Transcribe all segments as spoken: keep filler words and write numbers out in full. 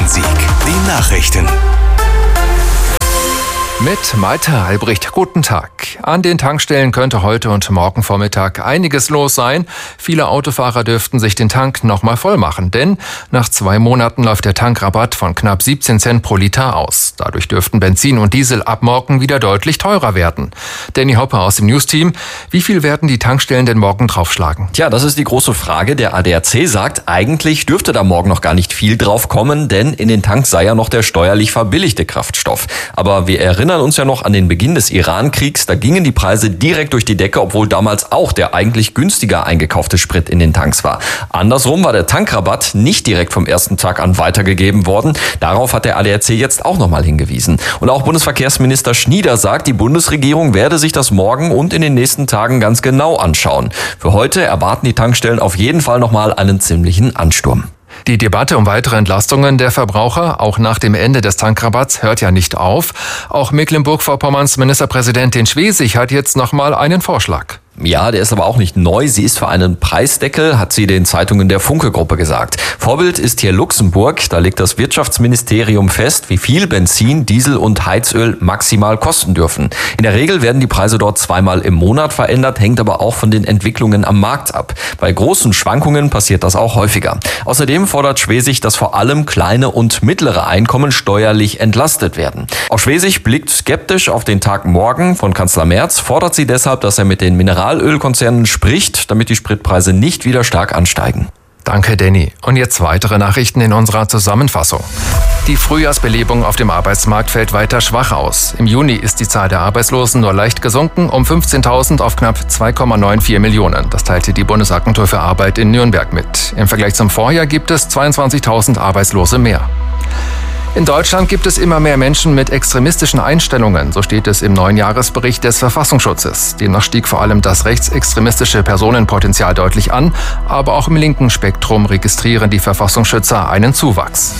Bonn-Rhein-Sieg. Die Nachrichten. Mit Malte Albrecht, guten Tag. An den Tankstellen könnte heute und morgen Vormittag einiges los sein. Viele Autofahrer dürften sich den Tank nochmal voll machen, denn nach zwei Monaten läuft der Tankrabatt von knapp siebzehn Cent pro Liter aus. Dadurch dürften Benzin und Diesel ab morgen wieder deutlich teurer werden. Danny Hopper aus dem News-Team. Wie viel werden die Tankstellen denn morgen draufschlagen? Tja, das ist die große Frage. Der A D A C sagt, eigentlich dürfte da morgen noch gar nicht viel drauf kommen, denn in den Tanks sei ja noch der steuerlich verbilligte Kraftstoff. Aber wir erinnern uns ja noch an den Beginn des Iran-Kriegs. Da gingen die Preise direkt durch die Decke, obwohl damals auch der eigentlich günstiger eingekaufte Sprit in den Tanks war. Andersrum war der Tankrabatt nicht direkt vom ersten Tag an weitergegeben worden. Darauf hat der A D A C jetzt auch nochmal hingewiesen. Und auch Bundesverkehrsminister Schnieder sagt, die Bundesregierung werde sich das morgen und in den nächsten Tagen ganz genau anschauen. Für heute erwarten die Tankstellen auf jeden Fall nochmal einen ziemlichen Ansturm. Die Debatte um weitere Entlastungen der Verbraucher, auch nach dem Ende des Tankrabatts, hört ja nicht auf. Auch Mecklenburg-Vorpommerns Ministerpräsidentin Schwesig hat jetzt nochmal einen Vorschlag. Ja, der ist aber auch nicht neu. Sie ist für einen Preisdeckel, hat sie den Zeitungen der Funke-Gruppe gesagt. Vorbild ist hier Luxemburg. Da legt das Wirtschaftsministerium fest, wie viel Benzin, Diesel und Heizöl maximal kosten dürfen. In der Regel werden die Preise dort zweimal im Monat verändert, hängt aber auch von den Entwicklungen am Markt ab. Bei großen Schwankungen passiert das auch häufiger. Außerdem fordert Schwesig, dass vor allem kleine und mittlere Einkommen steuerlich entlastet werden. Auch Schwesig blickt skeptisch auf den Tag morgen. Von Kanzler Merz fordert sie deshalb, dass er mit den Mineral Ölkonzernen spricht, damit die Spritpreise nicht wieder stark ansteigen. Danke, Danny. Und jetzt weitere Nachrichten in unserer Zusammenfassung. Die Frühjahrsbelebung auf dem Arbeitsmarkt fällt weiter schwach aus. Im Juni ist die Zahl der Arbeitslosen nur leicht gesunken, um fünfzehntausend auf knapp zwei Komma vierundneunzig Millionen. Das teilte die Bundesagentur für Arbeit in Nürnberg mit. Im Vergleich zum Vorjahr gibt es zweiundzwanzigtausend Arbeitslose mehr. In Deutschland gibt es immer mehr Menschen mit extremistischen Einstellungen, so steht es im neuen Jahresbericht des Verfassungsschutzes. Demnach stieg vor allem das rechtsextremistische Personenpotenzial deutlich an, aber auch im linken Spektrum registrieren die Verfassungsschützer einen Zuwachs.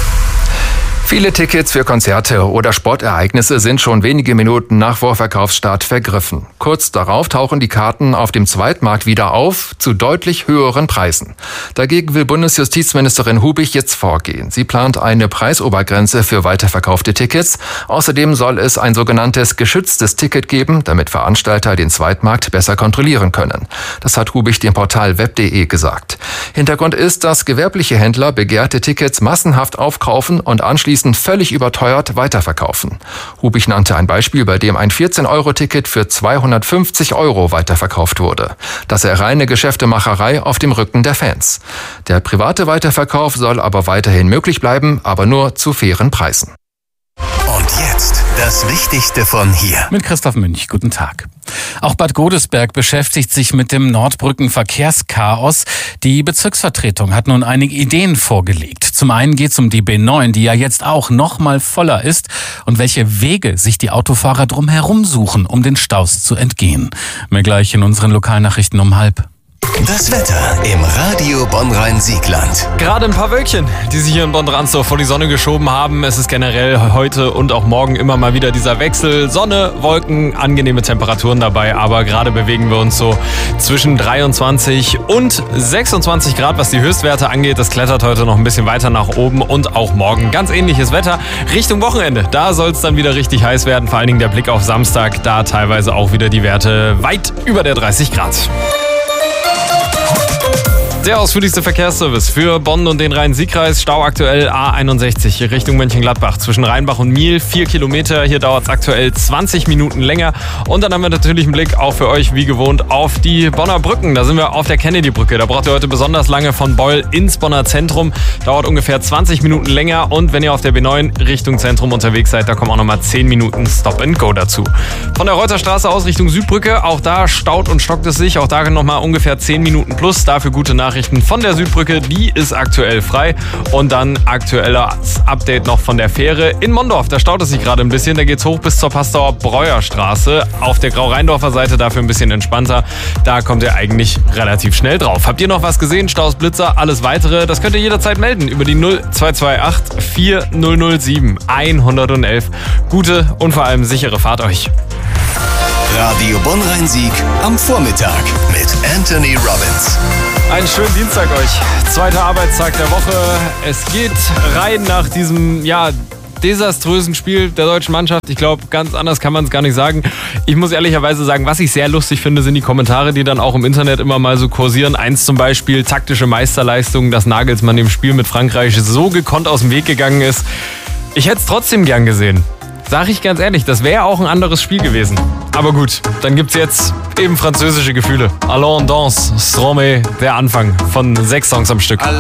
Viele Tickets für Konzerte oder Sportereignisse sind schon wenige Minuten nach Vorverkaufsstart vergriffen. Kurz darauf tauchen die Karten auf dem Zweitmarkt wieder auf, zu deutlich höheren Preisen. Dagegen will Bundesjustizministerin Hubich jetzt vorgehen. Sie plant eine Preisobergrenze für weiterverkaufte Tickets. Außerdem soll es ein sogenanntes geschütztes Ticket geben, damit Veranstalter den Zweitmarkt besser kontrollieren können. Das hat Hubich dem Portal web punkt de gesagt. Hintergrund ist, dass gewerbliche Händler begehrte Tickets massenhaft aufkaufen und anschließend völlig überteuert weiterverkaufen. Hubich nannte ein Beispiel, bei dem ein vierzehn-Euro-Ticket für zweihundertfünfzig Euro weiterverkauft wurde. Das sei reine Geschäftemacherei auf dem Rücken der Fans. Der private Weiterverkauf soll aber weiterhin möglich bleiben, aber nur zu fairen Preisen. Und jetzt das Wichtigste von hier. Mit Christoph Münch, guten Tag. Auch Bad Godesberg beschäftigt sich mit dem Nordbrücken-Verkehrschaos. Die Bezirksvertretung hat nun einige Ideen vorgelegt. Zum einen geht es um die B neun, die ja jetzt auch noch mal voller ist, und welche Wege sich die Autofahrer drumherum suchen, um den Staus zu entgehen. Mehr gleich in unseren Lokalnachrichten um halb. Das Wetter im Radio Bonn-Rhein-Siegland. Gerade ein paar Wölkchen, die sich hier in Bonn-Ransdorf vor die Sonne geschoben haben. Es ist generell heute und auch morgen immer mal wieder dieser Wechsel. Sonne, Wolken, angenehme Temperaturen dabei. Aber gerade bewegen wir uns so zwischen dreiundzwanzig und sechsundzwanzig Grad, was die Höchstwerte angeht. Das klettert heute noch ein bisschen weiter nach oben und auch morgen ganz ähnliches Wetter. Richtung Wochenende, da soll es dann wieder richtig heiß werden. Vor allen Dingen der Blick auf Samstag, da teilweise auch wieder die Werte weit über der dreißig Grad. Der ausführlichste Verkehrsservice für Bonn und den Rhein-Sieg-Kreis. Stau aktuell A einundsechzig Richtung Mönchengladbach zwischen Rheinbach und Miel. Vier Kilometer. Hier dauert es aktuell zwanzig Minuten länger. Und dann haben wir natürlich einen Blick auch für euch, wie gewohnt, auf die Bonner Brücken. Da sind wir auf der Kennedy-Brücke. Da braucht ihr heute besonders lange von Beul ins Bonner Zentrum. Dauert ungefähr zwanzig Minuten länger. Und wenn ihr auf der B neun Richtung Zentrum unterwegs seid, da kommen auch nochmal zehn Minuten Stop and Go dazu. Von der Reuterstraße aus Richtung Südbrücke. Auch da staut und stockt es sich. Auch da nochmal ungefähr zehn Minuten plus. Dafür gute Nachrichten von der Südbrücke, die ist aktuell frei. Und dann aktuelles Update noch von der Fähre in Mondorf. Da staut es sich gerade ein bisschen. Da geht's hoch bis zur Pastor-Breuer-Straße. Auf der Grau-Rheindorfer Seite dafür ein bisschen entspannter. Da kommt ihr eigentlich relativ schnell drauf. Habt ihr noch was gesehen? Staus, Blitzer, alles weitere? Das könnt ihr jederzeit melden über die null zwei zwei acht vier null null sieben eins null eins. Gute und vor allem sichere Fahrt euch. Radio Bonn-Rhein-Sieg am Vormittag mit Anthony Robbins. Einen schönen Dienstag euch. Zweiter Arbeitstag der Woche. Es geht rein nach diesem, ja, desaströsen Spiel der deutschen Mannschaft. Ich glaube, ganz anders kann man es gar nicht sagen. Ich muss ehrlicherweise sagen, was ich sehr lustig finde, sind die Kommentare, die dann auch im Internet immer mal so kursieren. Eins zum Beispiel, taktische Meisterleistung, dass Nagelsmann im Spiel mit Frankreich so gekonnt aus dem Weg gegangen ist. Ich hätte es trotzdem gern gesehen. Sag ich ganz ehrlich, das wäre auch ein anderes Spiel gewesen. Aber gut, dann gibt's jetzt eben französische Gefühle. Allons, danse, Stromae, der Anfang von sechs Songs am Stück.